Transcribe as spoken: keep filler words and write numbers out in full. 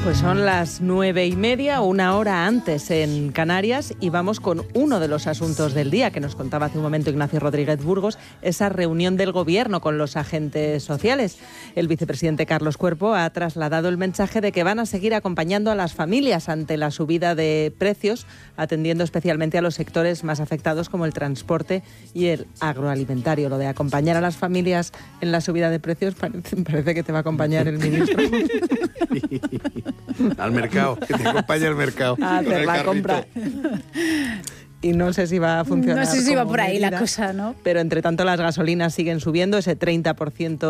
Pues son las nueve y media, una hora antes en Canarias, y vamos con uno de los asuntos del día que nos contaba hace un momento Ignacio Rodríguez Burgos, esa reunión del Gobierno con los agentes sociales. El vicepresidente Carlos Cuerpo ha trasladado el mensaje de que van a seguir acompañando a las familias ante la subida de precios, atendiendo especialmente a los sectores más afectados como el transporte y el agroalimentario. Lo de acompañar a las familias en la subida de precios parece, parece que te va a acompañar el ministro. Al mercado, que te acompañe al mercado. A hacer la compra. Y no sé si va a funcionar. No sé si va como por ahí medida, la cosa, ¿no? Pero entre tanto las gasolinas siguen subiendo ese treinta por ciento